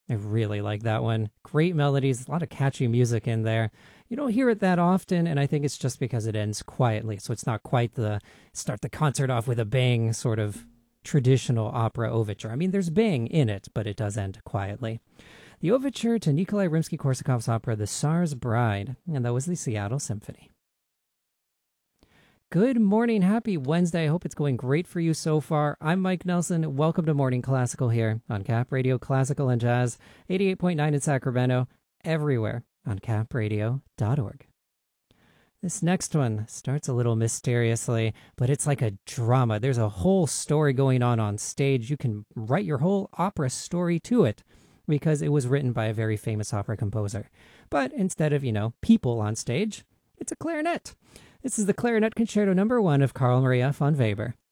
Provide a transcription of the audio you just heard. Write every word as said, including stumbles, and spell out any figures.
I really like that one. Great melodies, a lot of catchy music in there. You don't hear it that often, and I think it's just because it ends quietly. So it's not quite the start the concert off with a bang sort of traditional opera overture. I mean, there's bang in it, but it does end quietly. The overture to Nikolai Rimsky-Korsakov's opera The Tsar's Bride, and that was the Seattle Symphony. Good morning. Happy Wednesday. I hope it's going great for you so far. I'm Mike Nelson. Welcome to Morning Classical here on Cap Radio Classical and Jazz, eighty-eight point nine in Sacramento, everywhere on cap radio dot org. This next one starts a little mysteriously, but it's like a drama. There's a whole story going on on stage. You can write your whole opera story to it because it was written by a very famous opera composer. But instead of, you know, people on stage, it's a clarinet. This is the Clarinet Concerto number one of Carl Maria von Weber.